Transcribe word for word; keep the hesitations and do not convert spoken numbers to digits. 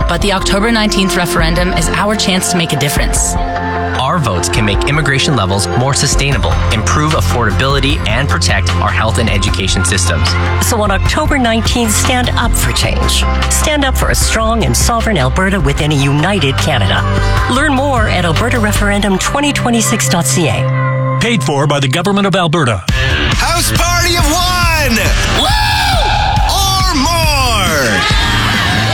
but the October nineteenth referendum is our chance to make a difference. Our votes can make immigration levels more sustainable, improve affordability, and protect our health and education systems. So on October nineteenth, stand up for change. Stand up for a strong and sovereign Alberta within a united Canada. Learn more at alberta referendum twenty twenty-six dot c a. Paid for by the Government of Alberta. House party of one! Woo!